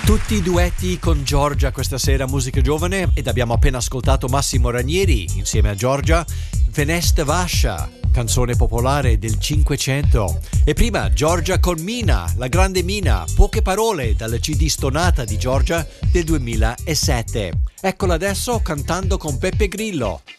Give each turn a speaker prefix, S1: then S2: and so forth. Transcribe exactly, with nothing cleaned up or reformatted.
S1: Tutti i duetti con Giorgia questa sera, musica giovane, ed abbiamo appena ascoltato Massimo Ranieri insieme a Giorgia, Veneste Vascia, canzone popolare del Cinquecento. E prima Giorgia con Mina, la grande Mina, poche parole dalla C D stonata di Giorgia del duemilasette. Eccola adesso cantando con Peppe Grillo,